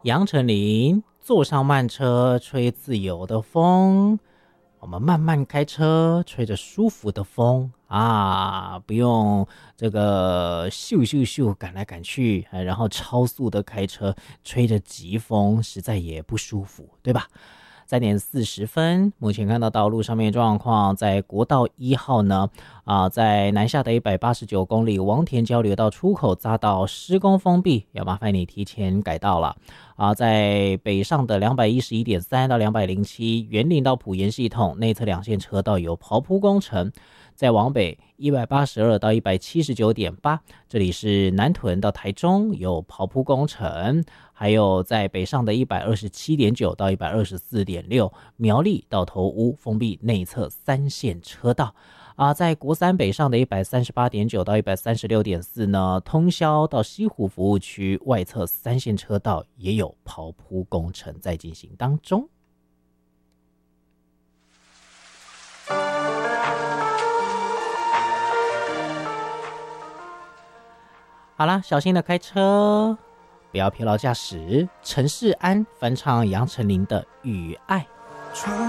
杨丞琳坐上慢车，吹自由的风。我们慢慢开车，吹着舒服的风啊，不用这个咻咻咻赶来赶去，然后超速的开车，吹着疾风，实在也不舒服，对吧？3:40，目前看到道路上面状况，在国道1号呢，在南下的189公里王田交流道出口匝道施工封闭，要麻烦你提前改道了。在北上的211.3到207园林到埔盐系统内侧2线车道有刨铺工程，再往北182到179.8，这里是南屯到台中有刨铺工程，还有在北上的127.9到124.6苗栗到头屋封闭内侧3线车道。在国三北上的138.9到136.4呢，通霄到西湖服务区外侧3线车道也有刨铺工程在进行当中。好啦，小心的开车，不要疲劳驾驶。陈世安翻唱杨丞琳的《雨爱》。